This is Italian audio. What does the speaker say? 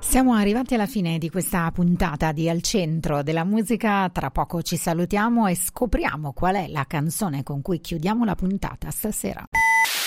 Siamo arrivati alla fine di questa puntata di Al Centro della Musica. Tra poco ci salutiamo e scopriamo qual è la canzone con cui chiudiamo la puntata stasera.